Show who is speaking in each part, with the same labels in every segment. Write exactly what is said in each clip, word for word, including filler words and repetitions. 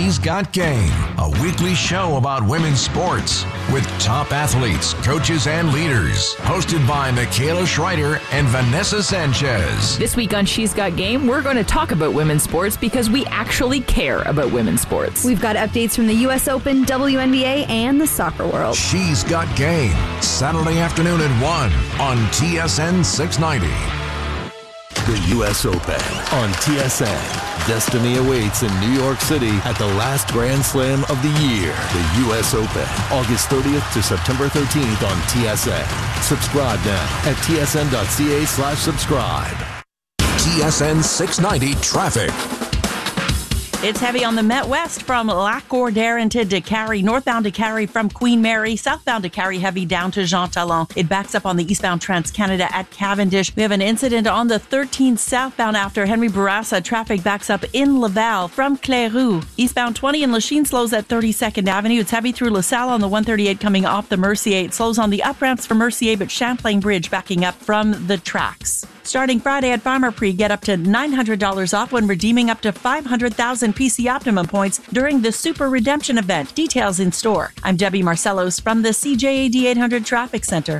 Speaker 1: She's Got Game, a weekly show about women's sports with top athletes, coaches, and leaders. Hosted by Michaela Schreider and Vanessa Sanchez.
Speaker 2: This week on She's Got Game, we're going to talk about women's sports because we actually care about women's sports.
Speaker 3: We've got updates from the U S Open, W N B A, and the soccer world.
Speaker 1: She's Got Game, Saturday afternoon at one on T S N six ninety.
Speaker 4: The U S Open on T S N. Destiny awaits in New York City at the last Grand Slam of the year. The U S Open, August thirtieth to September thirteenth on T S N. Subscribe now at tsn.ca slash subscribe.
Speaker 1: T S N six ninety traffic.
Speaker 5: It's heavy on the Met West from Lac Gordarin to Décarie, northbound Décarie from Queen Mary, southbound Décarie heavy down to Jean Talon. It backs up on the eastbound Trans-Canada at Cavendish. We have an incident on the thirteenth southbound after Henry Bourassa. Traffic backs up in Laval from Cléroux. Eastbound twenty in Lachine slows at thirty-second Avenue. It's heavy through LaSalle on the one thirty-eight coming off the Mercier. It slows on the up ramps for Mercier, but Champlain Bridge backing up from the tracks. Starting Friday at Farmer Prix, get up to nine hundred dollars off when redeeming up to five hundred thousand P C Optimum points during the Super Redemption event. Details in store. I'm Debbie Marcellos from the C J A D eight hundred Traffic Center.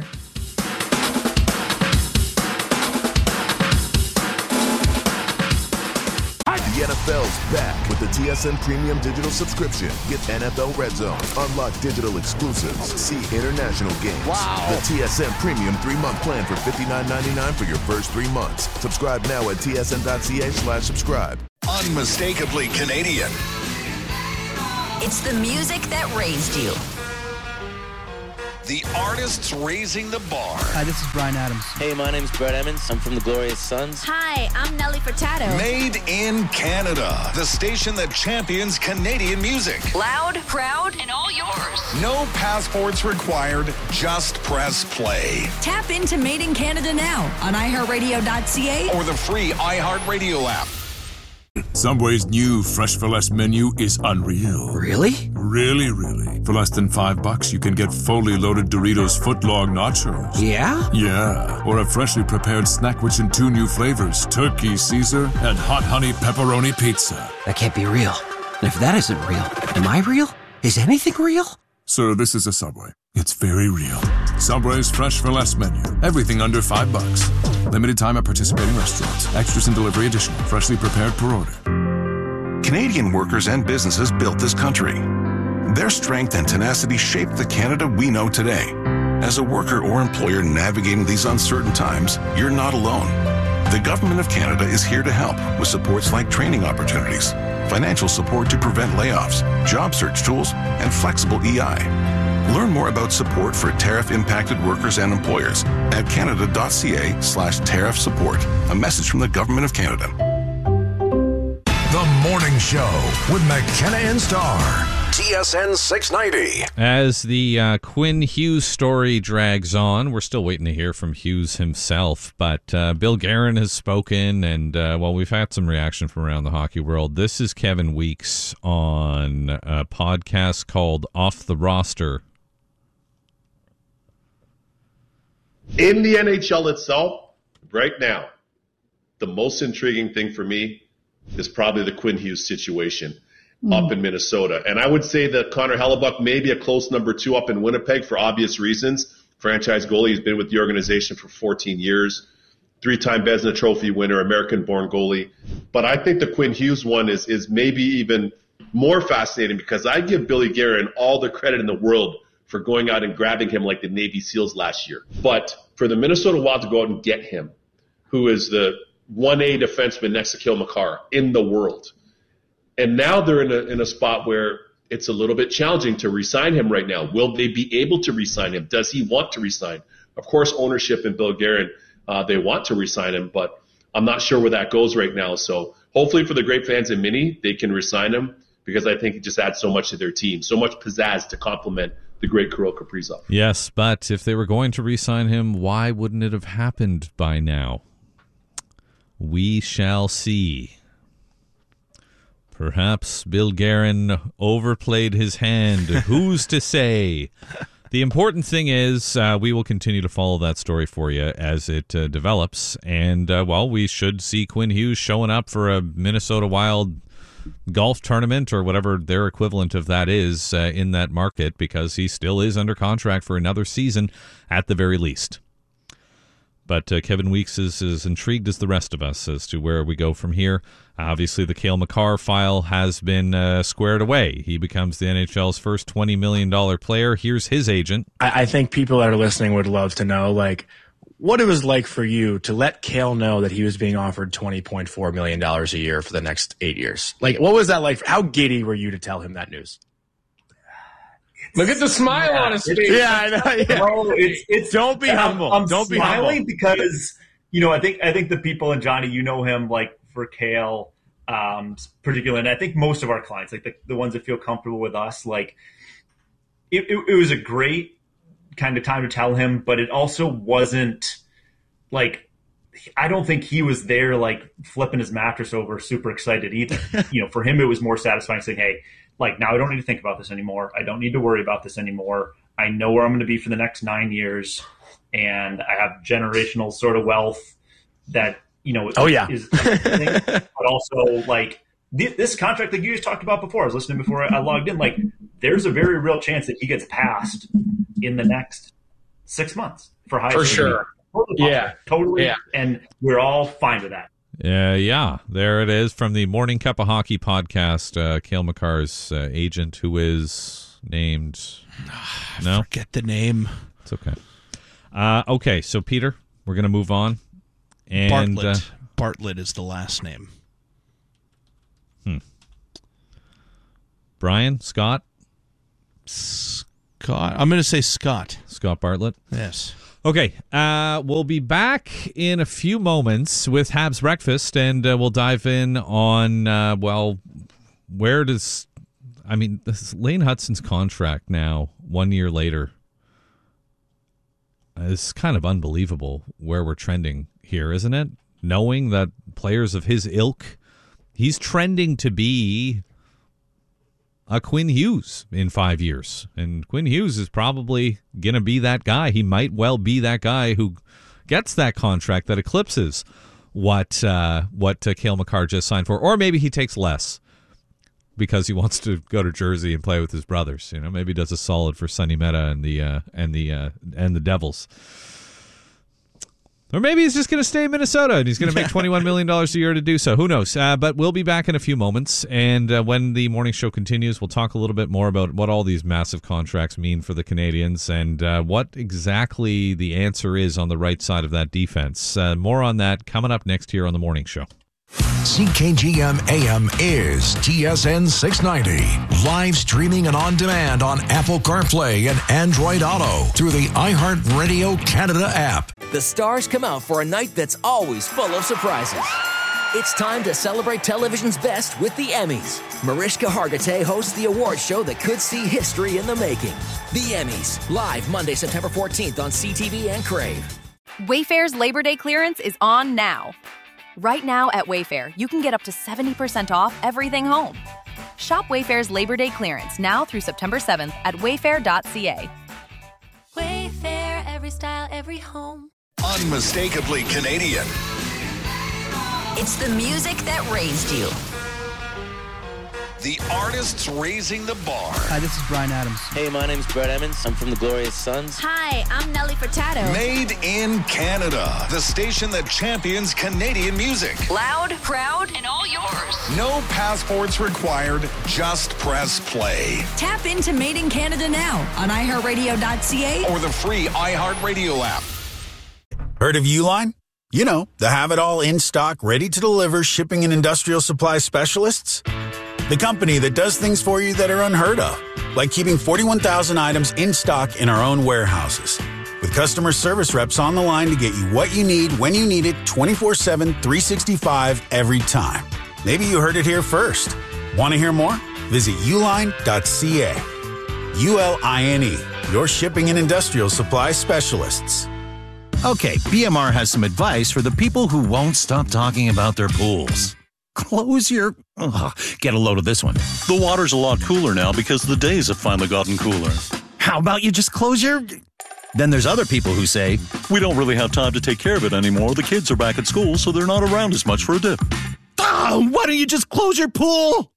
Speaker 6: The N F L's back with the T S N Premium Digital subscription. Get N F L Red Zone, unlock digital exclusives, see international games.
Speaker 7: Wow.
Speaker 6: The T S N Premium three-month plan for fifty-nine ninety-nine for your first three months. Subscribe now at tsn.ca slash subscribe.
Speaker 8: Unmistakably Canadian.
Speaker 9: It's the music that raised you.
Speaker 8: The artists raising the bar.
Speaker 10: Hi, this is Bryan Adams.
Speaker 11: Hey, my name's Brett Emmons. I'm from the Glorious Sons.
Speaker 9: Hi, I'm Nelly Furtado.
Speaker 8: Made in Canada. The station that champions Canadian music.
Speaker 9: Loud, proud, and all yours.
Speaker 8: No passports required. Just press play.
Speaker 9: Tap into Made in Canada now on i heart radio dot c a
Speaker 8: or the free iHeartRadio app.
Speaker 12: Subway's new Fresh for Less menu is unreal.
Speaker 13: Really?
Speaker 12: Really, really. For less than five bucks, you can get fully loaded Doritos footlong nachos.
Speaker 13: Yeah?
Speaker 12: Yeah. Or a freshly prepared snack which in two new flavors, turkey Caesar and hot honey pepperoni pizza.
Speaker 13: That can't be real. And if that isn't real, am I real? Is anything real?
Speaker 12: Sir, this is a Subway. It's very real. Subway's Fresh for Less menu. Everything under five bucks. Limited time at participating restaurants. Extras and delivery additional. Freshly prepared per order.
Speaker 14: Canadian workers and businesses built this country. Their strength and tenacity shaped the Canada we know today. As a worker or employer navigating these uncertain times, you're not alone. The Government of Canada is here to help with supports like training opportunities, financial support to prevent layoffs, job search tools, and flexible E I. Learn more about support for tariff-impacted workers and employers at canada.ca slash tariff support. A message from the Government of Canada.
Speaker 1: The Morning Show with McKenna and Starr. T S N six ninety.
Speaker 15: As the uh, Quinn Hughes story drags on, we're still waiting to hear from Hughes himself, but uh, Bill Guerin has spoken, and uh, well, we've had some reaction from around the hockey world. This is Kevin Weeks on a podcast called Off the Roster.
Speaker 16: In the N H L itself, right now, the most intriguing thing for me is probably the Quinn Hughes situation mm. up in Minnesota. And I would say that Connor Hellebuyck may be a close number two up in Winnipeg for obvious reasons. Franchise goalie, he's been with the organization for fourteen years, three-time Vezina Trophy winner, American-born goalie. But I think the Quinn Hughes one is is maybe even more fascinating because I give Billy Guerin all the credit in the world for going out and grabbing him like the Navy SEALs last year. But for the Minnesota Wild to go out and get him, who is the one A defenseman next to Cale Makar in the world, and now they're in a, in a spot where it's a little bit challenging to re-sign him right now. Will they be able to re-sign him? Does he want to re-sign? Of course, ownership and Bill Guerin, uh, they want to re-sign him, but I'm not sure where that goes right now. So hopefully for the great fans in Mini, they can re-sign him because I think it just adds so much to their team, so much pizzazz to complement the great Kirill Kaprizov.
Speaker 15: Yes, but if they were going to re-sign him, why wouldn't it have happened by now? We shall see. Perhaps Bill Guerin overplayed his hand. Who's to say? The important thing is uh, we will continue to follow that story for you as it uh, develops. And, uh, well, we should see Quinn Hughes showing up for a Minnesota Wild golf tournament or whatever their equivalent of that is uh, in that market, because he still is under contract for another season at the very least. But uh, Kevin Weeks is as intrigued as the rest of us as to where we go from here. Obviously, the Cale Makar file has been uh, squared away. He becomes the N H L's first twenty million dollars player. Here's his agent.
Speaker 7: I, I think people that are listening would love to know, like, what it was like for you to let Cale know that he was being offered twenty point four million dollars a year for the next eight years. Like, what was that like? How giddy were you to tell him that news?
Speaker 10: Look at the smile
Speaker 7: yeah,
Speaker 10: on his face.
Speaker 7: Yeah, I know. Yeah.
Speaker 10: Bro, it's, it's,
Speaker 7: Don't be
Speaker 10: I'm,
Speaker 7: humble.
Speaker 10: I'm
Speaker 7: Don't be
Speaker 10: smiling
Speaker 7: humble.
Speaker 10: because, you know, I think I think the people, and Johnny, you know him, like, for Cale, um, particularly, and I think most of our clients, like the, the ones that feel comfortable with us, like, it, it, it was a great kind of time to tell him, but it also wasn't, like, I don't think he was there, like, flipping his mattress over, super excited either. You know, for him, it was more satisfying saying, hey, like, now I don't need to think about this anymore. I don't need to worry about this anymore. I know where I'm going to be for the next nine years, and I have generational sort of wealth that, you know,
Speaker 7: oh, yeah.
Speaker 10: is amazing. But also, like, th- this contract that you just talked about before, I was listening before I logged in, like, there's a very real chance that he gets passed in the next six months for high.
Speaker 7: For sure.
Speaker 10: Totally
Speaker 7: yeah.
Speaker 10: Totally.
Speaker 7: Yeah.
Speaker 10: And we're all fine with that.
Speaker 15: Uh, yeah, there it is from the Morning Cup of Hockey podcast. Uh, Cale Makar's uh, agent, who is named. No,
Speaker 17: forget the name.
Speaker 15: It's okay. Uh, okay, so Peter, we're gonna move on. And
Speaker 17: Bartlett.
Speaker 15: Uh,
Speaker 17: Bartlett is the last name.
Speaker 15: Hmm. Brian Scott.
Speaker 17: Scott. I'm going to say Scott.
Speaker 15: Scott Bartlett.
Speaker 17: Yes.
Speaker 15: Okay, uh, we'll be back in a few moments with Habs Breakfast, and uh, we'll dive in on, uh, well, where does, I mean, this is Lane Hutson's contract now, one year later. Uh, it's kind of unbelievable where we're trending here, isn't it? Knowing that players of his ilk, he's trending to be a Quinn Hughes in five years. And Quinn Hughes is probably going to be that guy. He might well be that guy who gets that contract that eclipses what uh, what uh, Cale Makar just signed for. Or maybe he takes less because he wants to go to Jersey and play with his brothers. You know, maybe does a solid for Sonny Meta and the uh, and the uh, and the Devils. Or maybe he's just going to stay in Minnesota and he's going to make twenty-one million dollars a year to do so. Who knows? Uh, but we'll be back in a few moments. And uh, when the morning show continues, we'll talk a little bit more about what all these massive contracts mean for the Canadians and uh, what exactly the answer is on the right side of that defense. Uh, more on that coming up next here on the morning show.
Speaker 1: C K G M A M is T S N six ninety. Live streaming and on demand on Apple CarPlay and Android Auto through the iHeartRadio Canada app.
Speaker 18: The stars come out for a night that's always full of surprises. It's time to celebrate television's best with the Emmys. Mariska Hargitay hosts the award show that could see history in the making. The Emmys, live Monday, September fourteenth on C T V and Crave.
Speaker 19: Wayfair's Labor Day clearance is on now. Right now at Wayfair, you can get up to seventy percent off everything home. Shop Wayfair's Labor Day clearance now through September seventh at wayfair dot c a.
Speaker 20: Wayfair, every style, every home.
Speaker 8: Unmistakably Canadian.
Speaker 9: It's the music that raised you.
Speaker 8: The artists raising the bar.
Speaker 21: Hi, this is Brian Adams.
Speaker 11: Hey, my name's Brett Emmons. I'm from the Glorious Sons.
Speaker 20: Hi, I'm Nelly Furtado.
Speaker 8: Made in Canada. The station that champions Canadian music.
Speaker 9: Loud, proud, and all yours.
Speaker 8: No passports required. Just press play.
Speaker 9: Tap into Made in Canada now on i heart radio dot c a
Speaker 8: or the free iHeartRadio app.
Speaker 22: Heard of Uline? You know, the have-it-all in-stock, ready-to-deliver shipping and industrial supply specialists. The company that does things for you that are unheard of, like keeping forty-one thousand items in stock in our own warehouses. With customer service reps on the line to get you what you need, when you need it, twenty-four seven, three sixty-five, every time. Maybe you heard it here first. Want to hear more? Visit uline dot c a. U L I N E, your shipping and industrial supply specialists.
Speaker 23: Okay, B M R has some advice for the people who won't stop talking about their pools. Close your... Ugh, get a load of this one.
Speaker 24: The water's a lot cooler now because the days have finally gotten cooler.
Speaker 23: How about you just close your... Then there's other people who say,
Speaker 24: we don't really have time to take care of it anymore. The kids are back at school, so they're not around as much for a dip.
Speaker 23: Oh, why don't you just close your pool?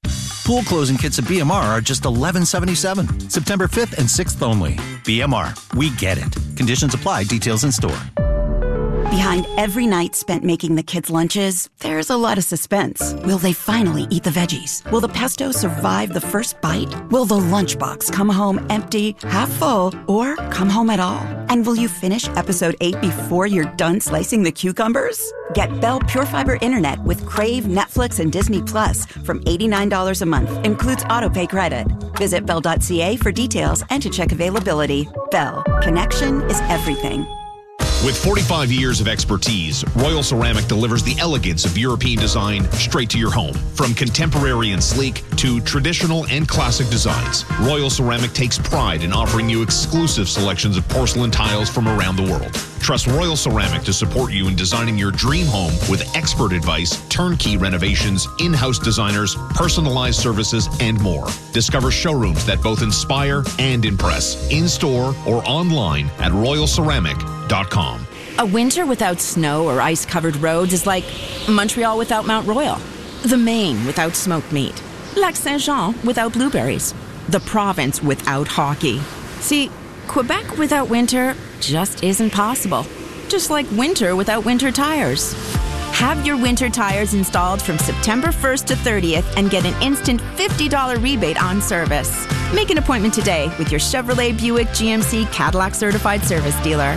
Speaker 23: Pool closing kits at B M R are just eleven seventy-seven. September fifth and sixth only. B M R, we get it. Conditions apply. Details in store.
Speaker 2: Behind every night spent making the kids' lunches, there's a lot of suspense. Will they finally eat the veggies? Will the pesto survive the first bite? Will the lunchbox come home empty, half full, or come home at all? And will you finish episode eight before you're done slicing the cucumbers? Get Bell Pure Fiber Internet with Crave, Netflix, and Disney Plus from eighty-nine dollars a month. Includes autopay credit. Visit bell dot c a for details and to check availability. Bell. Connection is everything.
Speaker 3: With forty-five years of expertise, Royal Ceramic delivers the elegance of European design straight to your home. From contemporary and sleek to traditional and classic designs, Royal Ceramic takes pride in offering you exclusive selections of porcelain tiles from around the world. Trust Royal Ceramic to support you in designing your dream home with expert advice, turnkey renovations, in-house designers, personalized services, and more. Discover showrooms that both inspire and impress, in-store or online at royal ceramic dot com.
Speaker 4: A winter without snow or ice-covered roads is like Montreal without Mount Royal, the Maine without smoked meat, Lac Saint-Jean without blueberries, the province without hockey. See, Quebec without winter just isn't possible. Just like winter without winter tires. Have your winter tires installed from September first to thirtieth and get an instant fifty dollars rebate on service. Make an appointment today with your Chevrolet, Buick, G M C, Cadillac certified service dealer.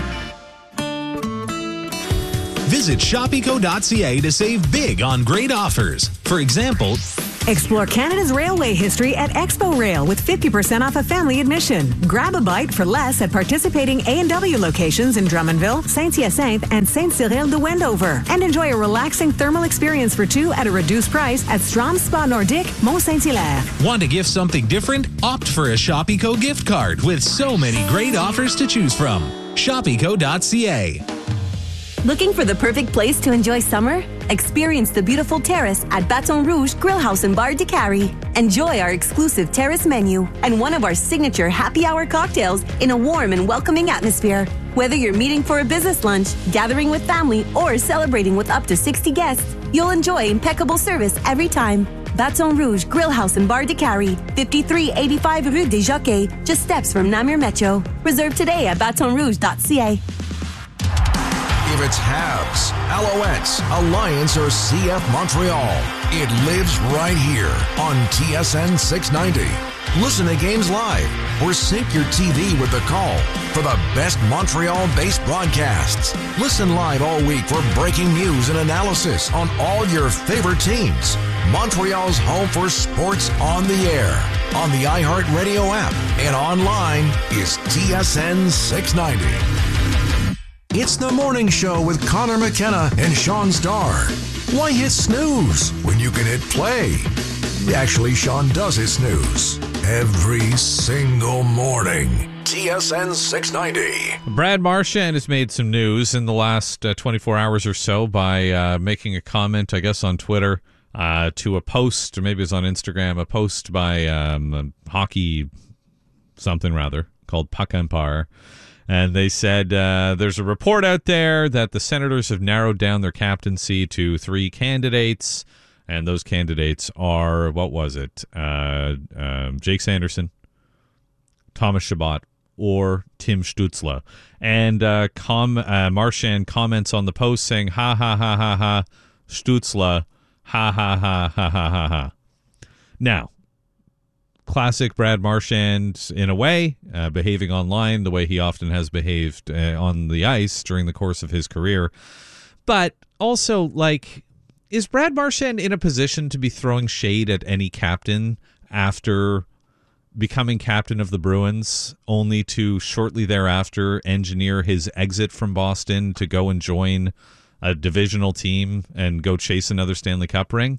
Speaker 21: Visit shop eco dot c a to save big on great offers. For example,
Speaker 25: explore Canada's railway history at Expo Rail with fifty percent off a family admission. Grab a bite for less at participating A and W locations in Drummondville, Saint-Hyacinthe, and Saint-Cyril de Wendover. And enjoy a relaxing thermal experience for two at a reduced price at Strom Spa Nordic, Mont-Saint-Hilaire.
Speaker 21: Want to gift something different? Opt for a Shop Eco gift card with so many great offers to choose from. shop eco dot c a.
Speaker 25: Looking for the perfect place to enjoy summer? Experience the beautiful terrace at Baton Rouge Grill House and Bar de Carrie. Enjoy our exclusive terrace menu and one of our signature happy hour cocktails in a warm and welcoming atmosphere. Whether you're meeting for a business lunch, gathering with family, or celebrating with up to sixty guests, you'll enjoy impeccable service every time. Baton Rouge Grill House and Bar de Carrie, fifty-three eighty-five Rue des Jockeys, just steps from Namur Metro. Reserve today at baton rouge dot c a.
Speaker 1: If it's Habs, Alouettes, Alliance, or C F Montreal, it lives right here on T S N six ninety. Listen to games live or sync your T V with the call for the best Montreal-based broadcasts. Listen live all week for breaking news and analysis on all your favorite teams. Montreal's home for sports on the air, on the iHeartRadio app, and online is T S N six ninety. It's the morning show with Connor McKenna and Sean Starr. Why hit snooze when you can hit play? Actually, Sean does hit snooze every single morning. T S N six ninety.
Speaker 15: Brad Marchand has made some news in the last uh, twenty-four hours or so by uh, making a comment, I guess, on Twitter uh, to a post, or maybe it was on Instagram, a post by um, hockey something rather called Puck Empire. And they said uh, there's a report out there that the Senators have narrowed down their captaincy to three candidates. And those candidates are, what was it? Uh, uh, Jake Sanderson, Thomas Chabot, or Tim Stützle. And uh, com- uh, Marchand comments on the post saying, ha, ha, ha, ha, ha, Stützle, ha, ha, ha, ha, ha, ha, ha. Now, classic Brad Marchand in a way, uh, behaving online the way he often has behaved uh, on the ice during the course of his career. But also, like, is Brad Marchand in a position to be throwing shade at any captain after becoming captain of the Bruins, only to shortly thereafter engineer his exit from Boston to go and join a divisional team and go chase another Stanley Cup ring?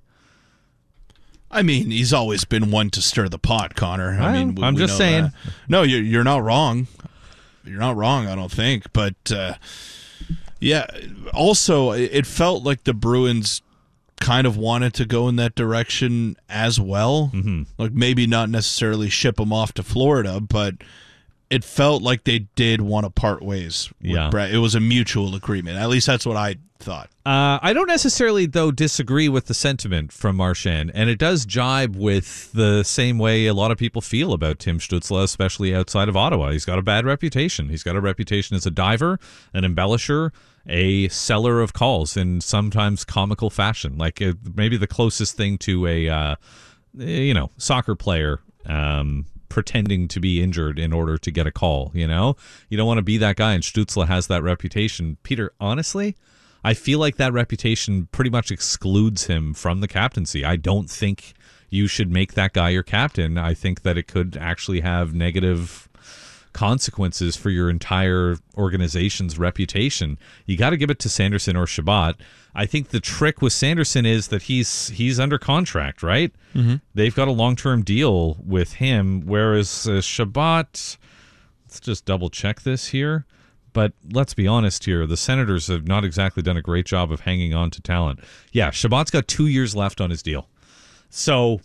Speaker 17: I mean, he's always been one to stir the pot, Connor. I, I mean, we,
Speaker 15: I'm
Speaker 17: we
Speaker 15: just saying.
Speaker 17: That. No, you're, you're not wrong. You're not wrong, I don't think. But, uh, yeah, also, it felt like the Bruins kind of wanted to go in that direction as well.
Speaker 15: Mm-hmm.
Speaker 17: Like, maybe not necessarily ship him off to Florida, but it felt like they did want to part ways with
Speaker 15: Yeah.
Speaker 17: Brett. It was a mutual agreement. At least that's what I thought.
Speaker 15: Uh, I don't necessarily, though, disagree with the sentiment from Marchand, and it does jibe with the same way a lot of people feel about Tim Stützle, especially outside of Ottawa. He's got a bad reputation. He's got a reputation as a diver, an embellisher, a seller of calls in sometimes comical fashion, like uh, maybe the closest thing to a, uh, you know, soccer player um, pretending to be injured in order to get a call, you know? You don't want to be that guy, and Stützle has that reputation. Peter, honestly, I feel like that reputation pretty much excludes him from the captaincy. I don't think you should make that guy your captain. I think that it could actually have negative consequences for your entire organization's reputation. You got to give it to Sanderson or Chabot. I think the trick with Sanderson is that he's he's under contract, right?
Speaker 17: Mm-hmm.
Speaker 15: They've got a long-term deal with him, whereas uh, Chabot, let's just double-check this here. But let's be honest here, the Senators have not exactly done a great job of hanging on to talent. Yeah, Chabot's got two years left on his deal. So,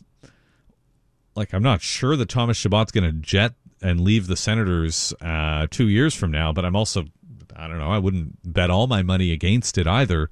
Speaker 15: like, I'm not sure that Thomas Chabot's going to jet and leave the Senators uh, two years from now, but I'm also, I don't know, I wouldn't bet all my money against it either.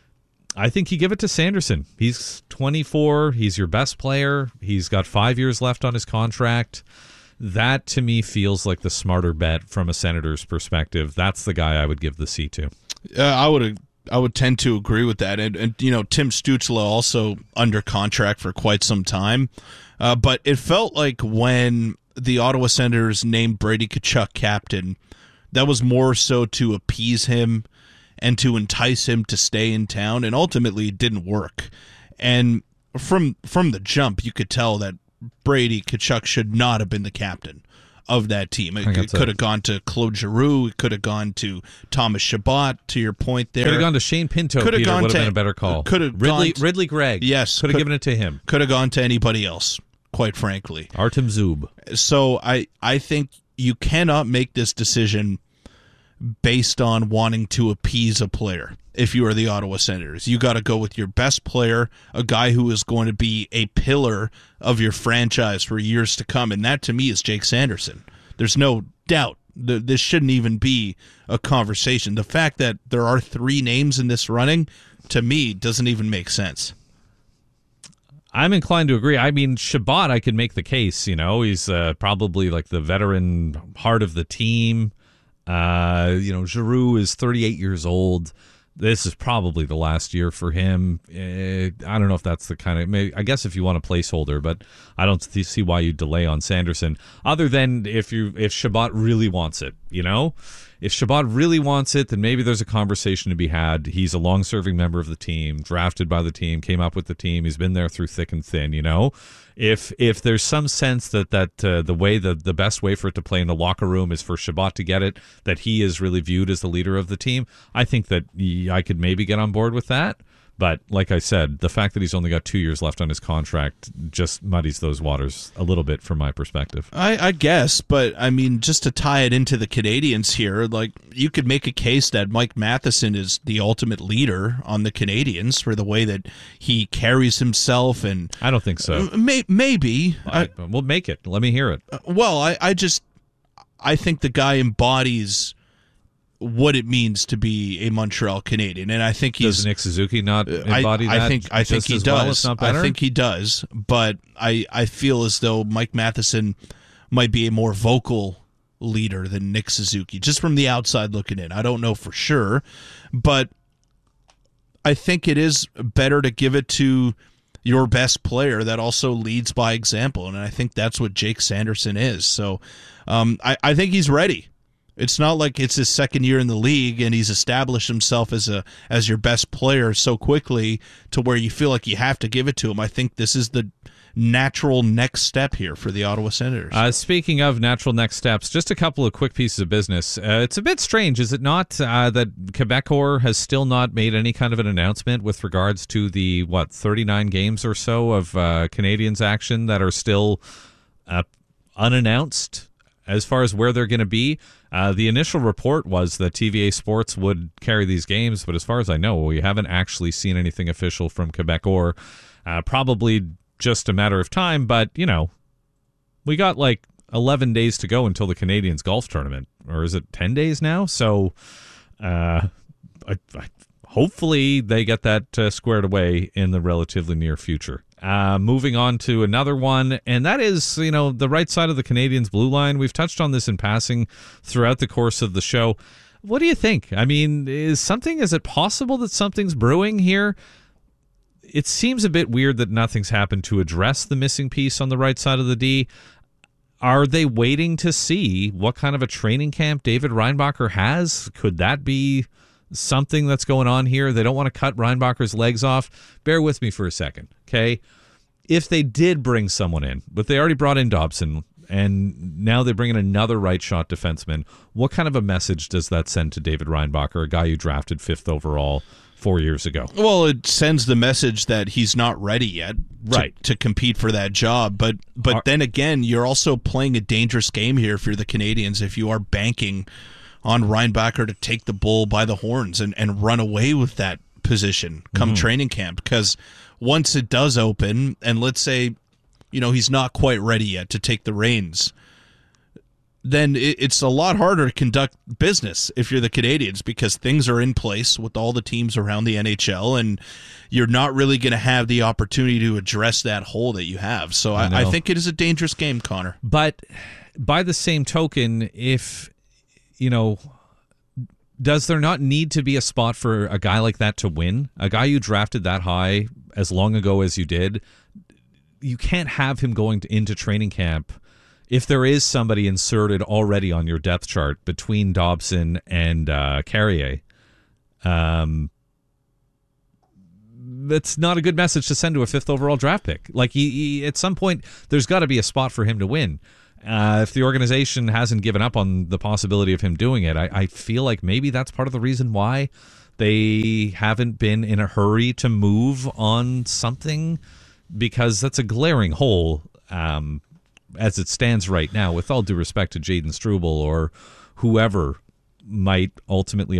Speaker 15: I think you give it to Sanderson. He's twenty-four. He's your best player. He's got five years left on his contract. That, to me, feels like the smarter bet from a Senator's perspective. That's the guy I would give the C to.
Speaker 17: Uh, I would I would tend to agree with that. And, and you know, Tim Stützle also under contract for quite some time. Uh, but it felt like when the Ottawa Senators named Brady Tkachuk captain, that was more so to appease him and to entice him to stay in town, and ultimately it didn't work. And from from the jump, you could tell that Brady Tkachuk should not have been the captain of that team. It, it could have gone to Claude Giroux. It could have gone to Thomas Chabot, to your point there.
Speaker 15: Could have gone to Shane Pinto,
Speaker 17: Could have
Speaker 15: Peter,
Speaker 17: gone
Speaker 15: would have
Speaker 17: to-
Speaker 15: been a better call.
Speaker 17: could have
Speaker 15: Ridley,
Speaker 17: gone to-
Speaker 15: Ridley Gregg.
Speaker 17: Yes.
Speaker 15: Could have given it to him.
Speaker 17: Could have gone to anybody else, quite frankly.
Speaker 15: Artem Zub.
Speaker 17: So I, I think you cannot make this decision based on wanting to appease a player. If you are the Ottawa Senators, you got to go with your best player, a guy who is going to be a pillar of your franchise for years to come, and that to me is Jake Sanderson. There's no doubt. This shouldn't even be a conversation. The fact that there are three names in this running, to me, doesn't even make sense.
Speaker 15: I'm inclined to agree. I mean, Chabot, I could make the case. You know, he's uh, probably like the veteran heart of the team. Uh, you know, Giroux is thirty-eight years old. This is probably the last year for him. Uh, I don't know if that's the kind of. Maybe, I guess if you want a placeholder, but I don't see why you delay on Sanderson. Other than if you if Chabot really wants it, you know, if Chabot really wants it, then maybe there's a conversation to be had. He's a long-serving member of the team, drafted by the team, came up with the team. He's been there through thick and thin. You know, if if there's some sense that that uh, the way the the best way for it to play in the locker room is for Chabot to get it, that he is really viewed as the leader of the team, I think that I could maybe get on board with that. But like I said, the fact that he's only got two years left on his contract just muddies those waters a little bit from my perspective.
Speaker 17: I, I guess, but I mean, just to tie it into the Canadians here, like you could make a case that Mike Matheson is the ultimate leader on the Canadians for the way that he carries himself, and
Speaker 15: I don't think so.
Speaker 17: May, maybe.
Speaker 15: I, we'll make it. Let me hear it.
Speaker 17: Well, I, I just I think the guy embodies what it means to be a Montreal Canadian, and I think he's
Speaker 15: does Nick Suzuki not embody
Speaker 17: I,
Speaker 15: that?
Speaker 17: I think I think
Speaker 15: just
Speaker 17: he
Speaker 15: as well,
Speaker 17: does.
Speaker 15: if not better?
Speaker 17: I think he does, but I I feel as though Mike Matheson might be a more vocal leader than Nick Suzuki, just from the outside looking in. I don't know for sure, but I think it is better to give it to your best player that also leads by example, and I think that's what Jake Sanderson is. So um, I, I think he's ready. It's not like it's his second year in the league and he's established himself as a as your best player so quickly to where you feel like you have to give it to him. I think this is the natural next step here for the Ottawa Senators.
Speaker 15: Uh, speaking of natural next steps, just a couple of quick pieces of business. Uh, it's a bit strange, is it not, uh, that Quebecor has still not made any kind of an announcement with regards to the, what, thirty-nine games or so of uh, Canadians action that are still uh, unannounced as far as where they're going to be. Uh, the initial report was that T V A Sports would carry these games, but as far as I know, we haven't actually seen anything official from Quebecor. Uh, probably just a matter of time, but, you know, we got like eleven days to go until the Canadians golf tournament, or is it ten days now? So uh, I, I, hopefully they get that uh, squared away in the relatively near future. Uh, moving on to another one, and that is, you know, the right side of the Canadians' blue line. We've touched on this in passing throughout the course of the show. What do you think? I mean, is something, is it possible that something's brewing here? It seems a bit weird that nothing's happened to address the missing piece on the right side of the D. Are they waiting to see what kind of a training camp David Reinbacher has? Could that be something that's going on here? They don't want to cut Reinbacher's legs off. Bear with me for a second, okay? If they did bring someone in, but they already brought in Dobson, and now they bring in another right-shot defenseman, what kind of a message does that send to David Reinbacher, a guy you drafted fifth overall four years ago?
Speaker 17: Well, it sends the message that he's not ready yet
Speaker 15: right.
Speaker 17: to, to compete for that job. But but Are, then again, you're also playing a dangerous game here if you're the Canadians, if you are banking on Reinbacher to take the bull by the horns and, and run away with that position come mm-hmm. training camp. Because once it does open, and let's say, you know, he's not quite ready yet to take the reins, then it, it's a lot harder to conduct business if you're the Canadians, because things are in place with all the teams around the N H L, and you're not really going to have the opportunity to address that hole that you have. So I, I, I think it is a dangerous game, Connor.
Speaker 15: But by the same token, if, you know, does there not need to be a spot for a guy like that to win? A guy you drafted that high as long ago as you did, you can't have him going to, into training camp if there is somebody inserted already on your depth chart between Dobson and uh, Carrier. Um, that's not a good message to send to a fifth overall draft pick. Like, he, he, at some point, there's got to be a spot for him to win. Uh, if the organization hasn't given up on the possibility of him doing it, I, I feel like maybe that's part of the reason why they haven't been in a hurry to move on something, because that's a glaring hole um, as it stands right now, with all due respect to Jayden Struble or whoever might ultimately